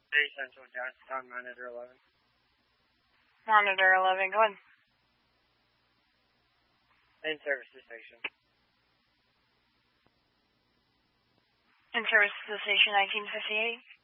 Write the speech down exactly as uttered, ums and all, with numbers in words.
Bay Central, Johnstown, Monitor eleven. Monitor eleven, go ahead. In service to station. In service to the station nineteen fifty-eight.